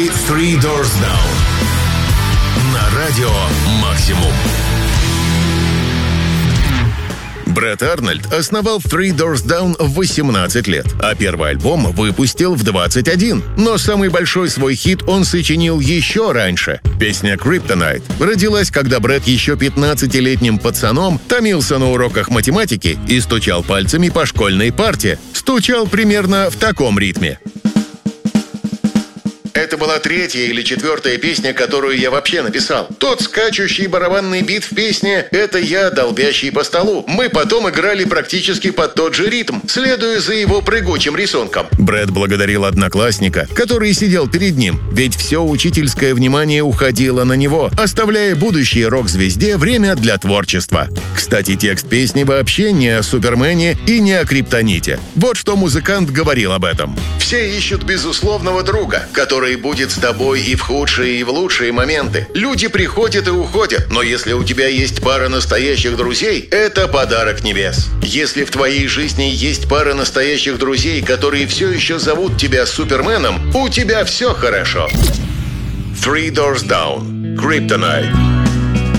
Three Doors Down на радио Максимум. Брэд Арнольд основал Three Doors Down в 18 лет, а первый альбом выпустил в 21. Но самый большой свой хит он сочинил еще раньше. Песня «Kryptonite» родилась, когда Брэд еще 15-летним пацаном томился на уроках математики и стучал пальцами по школьной парте. Стучал примерно в таком ритме. Это была третья или четвертая песня, которую я вообще написал. Тот скачущий барабанный бит в песне — это я, долбящий по столу. Мы потом играли практически под тот же ритм, следуя за его прыгучим рисунком. Брэд благодарил одноклассника, который сидел перед ним, ведь все учительское внимание уходило на него, оставляя будущей рок-звезде время для творчества. Кстати, текст песни вообще не о Супермене и не о Криптоните. Вот что музыкант говорил об этом. «Все ищут безусловного друга, который будет с тобой и в худшие, и в лучшие моменты. Люди приходят и уходят, но если у тебя есть пара настоящих друзей, это подарок небес. Если в твоей жизни есть пара настоящих друзей, которые все еще зовут тебя Суперменом, у тебя все хорошо». Three Doors Down. Kryptonite.